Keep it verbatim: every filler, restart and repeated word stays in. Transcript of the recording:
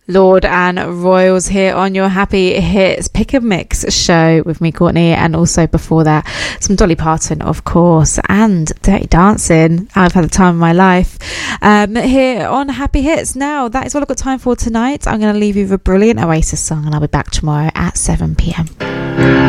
Lord and Royals here on your Happy Hits Pick and Mix show with me, Courtney, and also before that some Dolly Parton, of course, and Dirty Dancing. I've had the time of my life um, here on Happy Hits. Now that is all I've got time for tonight. I'm going to leave you with a brilliant Oasis song, and I'll be back tomorrow at seven p.m.